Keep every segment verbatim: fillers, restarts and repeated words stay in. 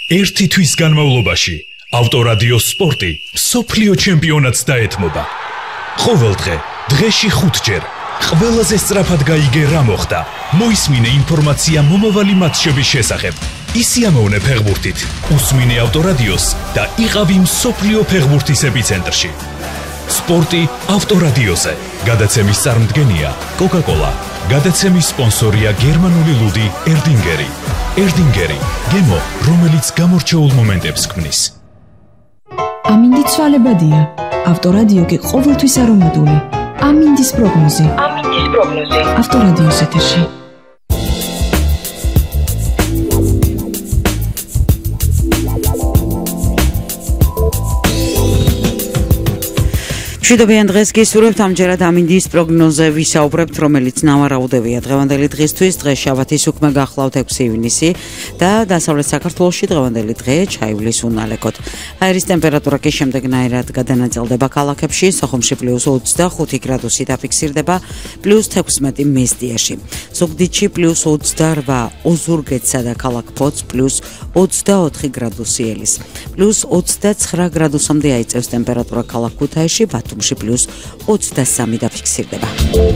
ერთი თვის განმავლობაში ავტორადიო სპორტი მსოფლიო ჩემპიონატს დაეთმობა. ყოველ დღე, დღეში ხუთჯერ, ყველაზე სწრაფად გაიგე რა მოხდა. მოისმინე ინფორმაცია მომავალი მატჩების შესახებ. ისიამოვნე ფეხბურთით, უსმინე ავტორადიოს და იყავი მსოფლიო ფეხბურთის ეპიცენტრში. სპორტი ავტორადიოზე. გადაცემის წარმდგენია კოკა-კოლა. გადაცემის სპონსორია გერმანული ლუდი ერდინგერი. ერდინგერი, გემო, რომელიც გამორჩეულ მომენტებს ქმნის. ამინდის ცვალებადია. ავტორადიო კი ყოველთვის არომატული. ამინდის პროგნოზი. ამინდის პროგნოზი. ავტორადიოს ეთერში. მშვიდობიან დღეს გისურვებთ ამჯერად ამინდის პროგნოზე ვისაუბრებთ, რომელიც ნავარაუდევია დღევანდელი დღისთვის. დღეს შაბათის უქმე გახლავთ ექვსი ივნისი და დასავლეთ საქართველოში დღევანდელი დღე ჩაივლის უნალეკოდ. აირის ტემპერატურა კი შემდეგნაირად გადანაწილდება ქალაქებში, სოხუმში პლუს ოცდახუთი გრადუსი დაფიქსირდება, პლუს თექვსმეტი მესტიაში. ზუგდიდში პლუს ოცდარვა, ოზურგეთსა და ქალაქ ფოთს პლუს ოცდაოთხი გრადუსი ელის. პლუს ოცდაცხრა გრადუსამდე აიწევს ტემპერატურა ქალაქ ქუთაისში, ბათუმში პლუს ოცდასამი დაფიქსირდება.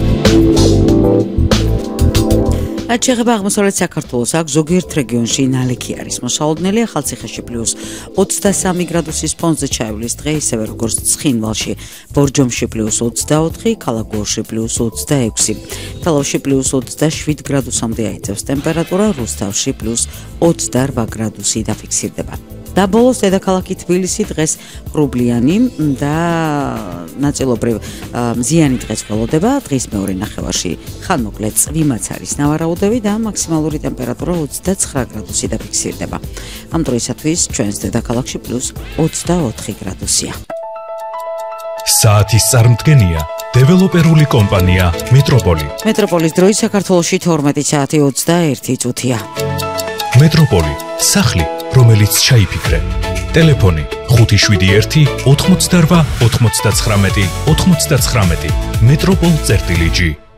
რაც შეეხება აღმოსავლეთ საქართველოს, აქ ზოგიერთ რეგიონში ნალექი არის მოსალოდნელი, ახალციხეში პლუს ოცდასამი გრადუსის ფონზე ჩაივლის დღე, ისევე როგორც ცხინვალში, ბორჯომში პლუს ოცდაოთხი, ქალაქ გორში პლუს ოცდაექვსი, თალავში პლუს ოცდაშვიდ გრადუსამდე აიწევს ტემპერატურა, რუსთავში პლუს ოცდარვა გრადუსი დაფიქსირდება. და ბოლოს დედაქალაქი თბილისი დღეს ღრუბლიანი და ნაწილობრივ მზიანი დღეს ველოდება. დღის მეორე ნახევარში ხანმოკლე წვიმაც არის ნავარაუდევი და მაქსიმალური ტემპერატურა ოცდაცხრა გრადუსი დაფიქსირდება. ამ დროისათვის ჩვენს დედაქალაქში პლუს ოცდაოთხი გრადუსია. საათის წარმდგენია დეველოპერული კომპანია მეტროპოლი. მეტროპოლის დროი საქართველოში თორმეტი საათი ოცდაერთი წუთია. მეტროპოლი, სახლი, რომელიც ჩაიფიქრე. ტელეფონი ხუთი შვიდი ერთი ოთხმოცდარვა ოთხმოცდაცხრამეტი ოთხმოცდაცხრამეტი. მეტროპოლ წერტილი ჯი.